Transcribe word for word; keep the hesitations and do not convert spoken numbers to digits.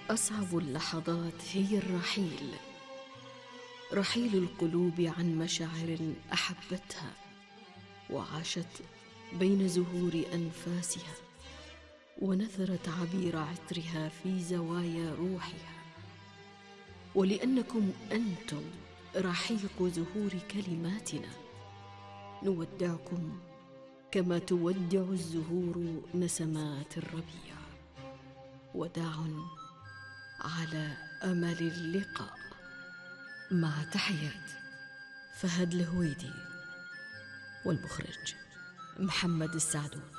أصعب اللحظات هي الرحيل، رحيل القلوب عن مشاعر أحبتها وعاشت بين زهور أنفاسها، ونثرت عبير عطرها في زوايا روحها. ولأنكم أنتم رحيق زهور كلماتنا، نودعكم كما تودع الزهور نسمات الربيع. وداع على أمل اللقاء. مع تحيات فهد الهويدي، والمخرج محمد السعدون.